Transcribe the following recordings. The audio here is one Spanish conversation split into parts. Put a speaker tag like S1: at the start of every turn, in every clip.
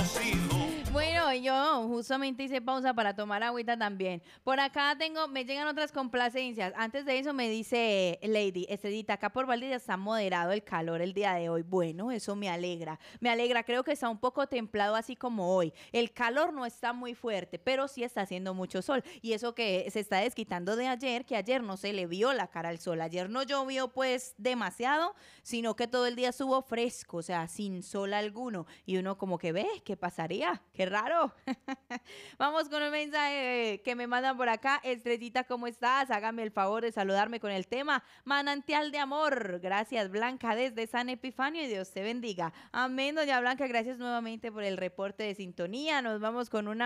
S1: Bueno, yo justamente hice pausa para tomar agüita también. Por acá me llegan otras complacencias. Antes de eso me dice Lady Estrellita, acá por Valdivia está moderado el calor el día de hoy. Bueno, eso me alegra. Me alegra, creo que está un poco templado así como hoy. El calor no está muy fuerte, pero sí está haciendo mucho sol. Y eso que se está desquitando de ayer, que ayer no se le vio la cara al sol. Ayer no llovió pues demasiado, sino que todo el día estuvo fresco, o sea, sin sol alguno. Y uno como que ve, ¿qué pasaría? ¡Qué raro! Vamos con un mensaje que me mandan por acá. Estrellita, ¿cómo estás? Hágame el favor de saludarme con el tema Manantial de Amor. Gracias, Blanca, desde San Epifanio, y Dios te bendiga. Amén, doña Blanca, gracias nuevamente por el reporte de sintonía. Nos vamos con un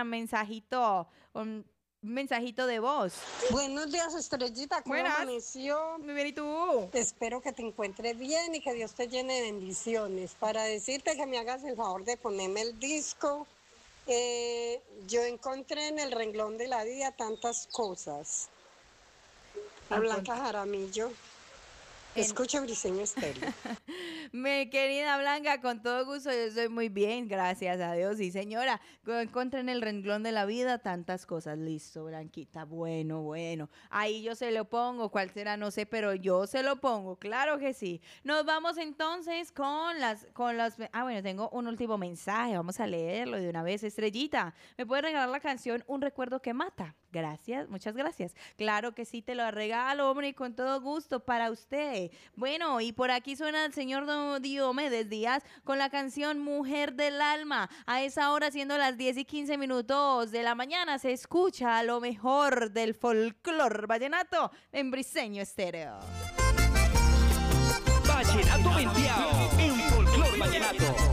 S1: mensajito de voz.
S2: Buenos días, Estrellita, ¿cómo amaneció?
S1: Muy bien, ¿y tú?
S2: Espero que te encuentres bien y que Dios te llene de bendiciones. Para decirte que me hagas el favor de ponerme el disco. Yo encontré en el renglón de la vida tantas cosas. A Blanca Jaramillo. Escucha Briseño Estéreo.
S1: Mi querida Blanca, con todo gusto, yo estoy muy bien, gracias a Dios. Sí, señora, encontré en el renglón de la vida tantas cosas. Listo, Blanquita, bueno. Ahí yo se lo pongo, cuál será, no sé, pero yo se lo pongo, claro que sí. Nos vamos entonces con las... bueno, tengo un último mensaje, vamos a leerlo de una vez. Estrellita, ¿me puede regalar la canción Un Recuerdo que Mata? Gracias, muchas gracias. Claro que sí, te lo regalo, hombre, y con todo gusto para usted. Bueno, y por aquí suena el señor Diomedes Díaz con la canción Mujer del Alma. A esa hora, siendo las 10:15 de la mañana, se escucha lo mejor del folclor vallenato en Briseño Estéreo.
S3: Vallenato Venteado en folclor vallenato.